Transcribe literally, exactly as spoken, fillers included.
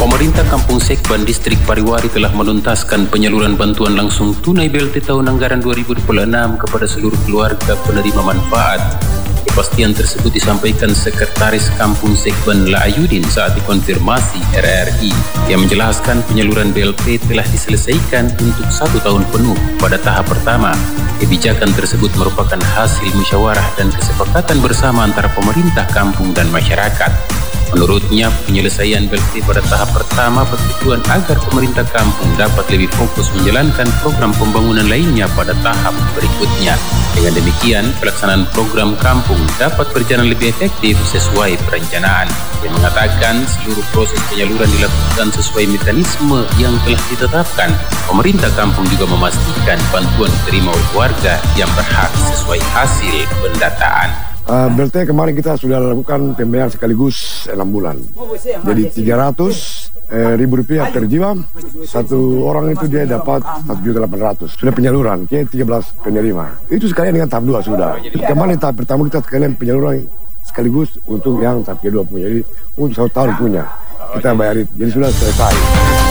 Pemerintah Kampung Sekban Distrik Pariwari telah menuntaskan penyaluran bantuan langsung tunai B L T tahun anggaran dua ribu dua puluh enam kepada seluruh keluarga penerima manfaat. Kepastian tersebut disampaikan Sekretaris Kampung Sekban Laayudin saat dikonfirmasi R R I. Yang menjelaskan penyaluran B L T telah diselesaikan untuk satu tahun penuh pada tahap pertama. Kebijakan tersebut merupakan hasil musyawarah dan kesepakatan bersama antara pemerintah kampung dan masyarakat. Menurutnya, penyelesaian B L T pada tahap pertama bertujuan agar pemerintah kampung dapat lebih fokus menjalankan program pembangunan lainnya pada tahap berikutnya. Dengan demikian, pelaksanaan program kampung dapat berjalan lebih efektif sesuai perencanaan. Yang mengatakan seluruh proses penyaluran dilakukan sesuai mekanisme yang telah ditetapkan. Pemerintah kampung juga memastikan bantuan diterima oleh warga yang berhak sesuai hasil pendataan. Uh, B L T kemarin kita sudah lakukan pembayaran sekaligus enam bulan. Jadi tiga ratus ribu rupiah per jiwa. Satu orang itu dia dapat satu juta delapan ratus. Sudah penyaluran ke tiga belas penerima. Itu sekalian dengan tahap dua sudah. Kemarin tahap pertama kita sekalian penyaluran sekaligus untuk yang tahap kedua punya. Jadi untuk satu tahun punya kita bayarin. Jadi sudah selesai.